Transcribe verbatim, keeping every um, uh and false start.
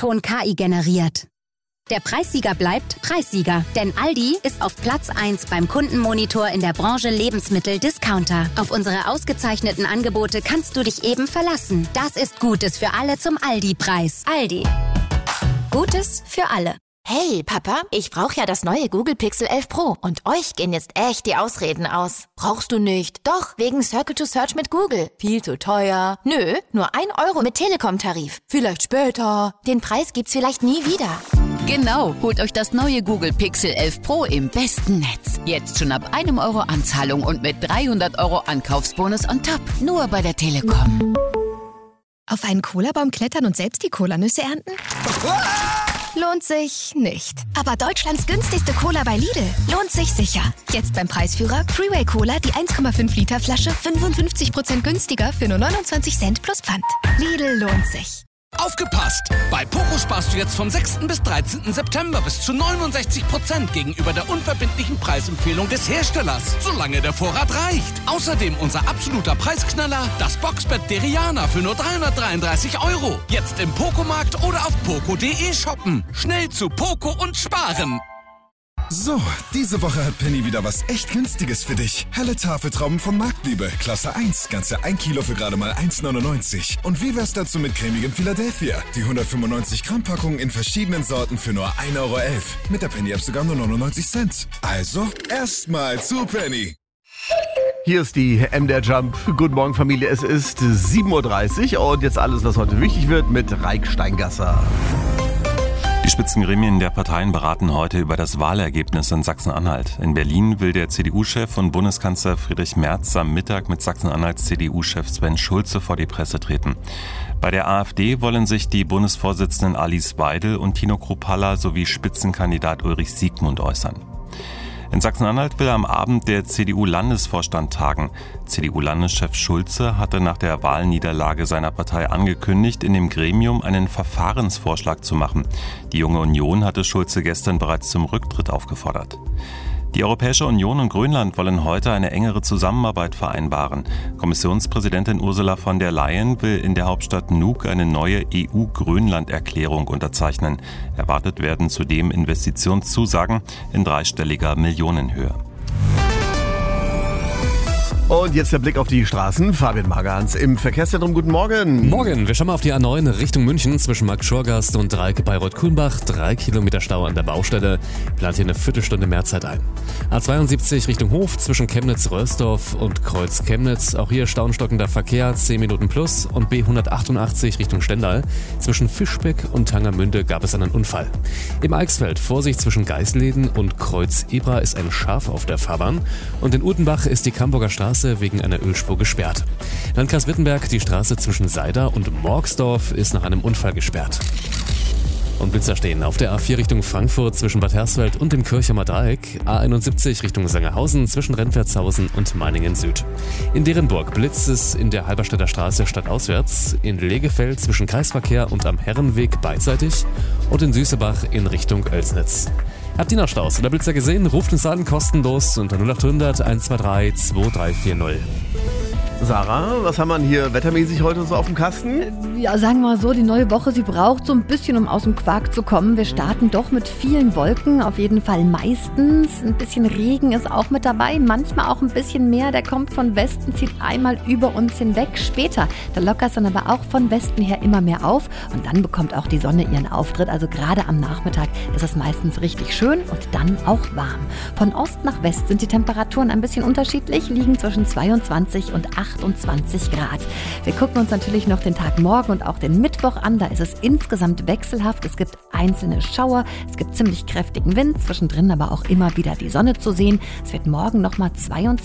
Ton K I generiert. Der Preissieger bleibt Preissieger, denn Aldi ist auf Platz eins beim Kundenmonitor in der Branche Lebensmittel-Discounter. Auf unsere ausgezeichneten Angebote kannst du dich eben verlassen. Das ist Gutes für alle zum Aldi-Preis. Aldi. Gutes für alle. Hey, Papa, ich brauche ja das neue Google Pixel elf Pro und euch gehen jetzt echt die Ausreden aus. Brauchst du nicht? Doch, wegen Circle to Search mit Google. Viel zu teuer. Nö, nur ein Euro mit Telekom-Tarif. Vielleicht später. Den Preis gibt's vielleicht nie wieder. Genau, holt euch das neue Google Pixel elf Pro im besten Netz. Jetzt schon ab einem Euro Anzahlung und mit dreihundert Euro Ankaufsbonus on top. Nur bei der Telekom. Auf einen Cola-Baum klettern und selbst die Cola-Nüsse ernten? Lohnt sich nicht. Aber Deutschlands günstigste Cola bei Lidl lohnt sich sicher. Jetzt beim Preisführer Freeway Cola die eins Komma fünf Liter Flasche fünfundfünfzig Prozent günstiger für nur neunundzwanzig Cent plus Pfand. Lidl lohnt sich. Aufgepasst! Bei Poco sparst du jetzt vom sechsten bis dreizehnten September bis zu neunundsechzig Prozent gegenüber der unverbindlichen Preisempfehlung des Herstellers, solange der Vorrat reicht. Außerdem unser absoluter Preisknaller, das Boxbett Deriana für nur dreihundertdreiunddreißig Euro. Jetzt im Poco-Markt oder auf poco punkt de shoppen. Schnell zu Poco und sparen! So, diese Woche hat Penny wieder was echt Günstiges für dich. Helle Tafeltrauben von Marktliebe, Klasse eins, ganze ein Kilo für gerade mal eins neunundneunzig. Und wie wär's dazu mit cremigem Philadelphia? Die hundertfünfundneunzig Gramm Packung in verschiedenen Sorten für nur ein Euro elf. Mit der Penny-App sogar nur neunundneunzig Cent. Also, erstmal zu Penny. Hier ist die M D R Jump. Guten Morgen, Familie. Es ist sieben Uhr dreißig und jetzt alles, was heute wichtig wird, mit Raik Steingasser. Die Spitzengremien der Parteien beraten heute über das Wahlergebnis in Sachsen-Anhalt. In Berlin will der C D U-Chef und Bundeskanzler Friedrich Merz am Mittag mit Sachsen-Anhalts C D U-Chef Sven Schulze vor die Presse treten. Bei der AfD wollen sich die Bundesvorsitzenden Alice Weidel und Tino Kruppalla sowie Spitzenkandidat Ulrich Siegmund äußern. In Sachsen-Anhalt will am Abend der C D U-Landesvorstand tagen. C D U-Landeschef Schulze hatte nach der Wahlniederlage seiner Partei angekündigt, in dem Gremium einen Verfahrensvorschlag zu machen. Die Junge Union hatte Schulze gestern bereits zum Rücktritt aufgefordert. Die Europäische Union und Grönland wollen heute eine engere Zusammenarbeit vereinbaren. Kommissionspräsidentin Ursula von der Leyen will in der Hauptstadt Nuuk eine neue E U-Grönland-Erklärung unterzeichnen. Erwartet werden zudem Investitionszusagen in dreistelliger Millionenhöhe. Und jetzt der Blick auf die Straßen. Fabian Magerhans im Verkehrszentrum. Guten Morgen. Morgen. Wir schauen mal auf die A neun Richtung München zwischen Markt-Schorgast und Dreieck bei Reuth-Kulmbach. Drei Kilometer Stau an der Baustelle. Plant hier eine Viertelstunde mehr Zeit ein. A zweiundsiebzig Richtung Hof zwischen Chemnitz-Rösdorf und Kreuz-Chemnitz. Auch hier stauenstockender Verkehr, zehn Minuten plus. Und B hundertachtundachtzig Richtung Stendal. Zwischen Fischbeck und Tangermünde gab es einen Unfall. Im Eichsfeld Vorsicht zwischen Geisleden und Kreuz-Ebra ist ein Schaf auf der Fahrbahn. Und in Utenbach ist die Camburger Straße wegen einer Ölspur gesperrt. Landkreis Wittenberg, die Straße zwischen Seider und Morgsdorf ist nach einem Unfall gesperrt. Und Blitzer stehen auf der A vier Richtung Frankfurt zwischen Bad Hersfeld und dem Kirchheimer Dreieck, A einundsiebzig Richtung Sangerhausen zwischen Rentwertshausen und Meiningen Süd. In Derenburg blitzt es in der Halberstädter Straße stadtauswärts, in Legefeld zwischen Kreisverkehr und am Herrenweg beidseitig und in Süßebach in Richtung Oelsnitz. Habt ihr noch Staus oder Blitzer gesehen? Ruft uns an, kostenlos unter null acht hundert eins zwei drei zwei drei vier null. Sarah, was haben wir denn hier wettermäßig heute so auf dem Kasten? Ja, sagen wir mal so, die neue Woche, sie braucht so ein bisschen, um aus dem Quark zu kommen. Wir starten doch mit vielen Wolken, auf jeden Fall meistens. Ein bisschen Regen ist auch mit dabei, manchmal auch ein bisschen mehr. Der kommt von Westen, zieht einmal über uns hinweg. Später, da lockert es dann aber auch von Westen her immer mehr auf. Und dann bekommt auch die Sonne ihren Auftritt. Also gerade am Nachmittag ist es meistens richtig schön und dann auch warm. Von Ost nach West sind die Temperaturen ein bisschen unterschiedlich, liegen zwischen zweiundzwanzig und achtundzwanzig Grad. Wir gucken uns natürlich noch den Tag morgen und auch den Mittwoch an. Da ist es insgesamt wechselhaft. Es gibt einzelne Schauer, es gibt ziemlich kräftigen Wind, zwischendrin aber auch immer wieder die Sonne zu sehen. Es wird morgen nochmal zweiundzwanzig